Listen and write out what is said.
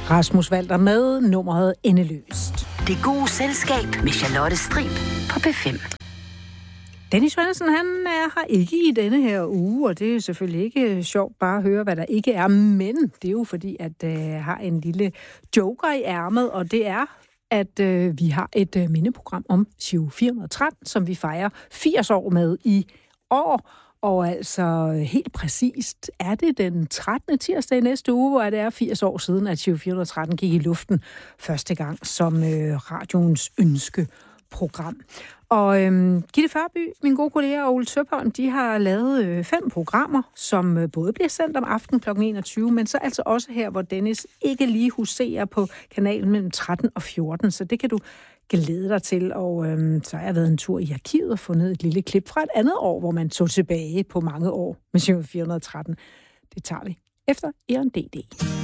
Rasmus Walter med nummeret Endeløst. Det gode selskab med Charlotte Strib på P5. Dennis Johansen, han er her ikke i denne her uge, og det er jo selvfølgelig ikke sjovt bare at høre, hvad der ikke er, men det er jo fordi, at jeg har en lille joker i ærmet, og det er, at vi har et mindeprogram om Giro 413, som vi fejrer 80 år med i år. Og altså helt præcist er det den 13. tirsdag i næste uge, hvor det er 80 år siden, at Giro 413 gik i luften første gang som radioens ønskeprogram. Og Gitte Førby, min gode kollega, og Ole Søpholm, de har lavet 5 programmer, som både bliver sendt om aftenen kl. 21, men så altså også her, hvor Dennis ikke lige huserer på kanalen mellem 13 og 14, så det kan du glæde dig til. Og så har jeg været en tur i arkivet og fundet et lille klip fra et andet år, hvor man tog tilbage på mange år med Giro 413. Det tager vi efter Eon DD.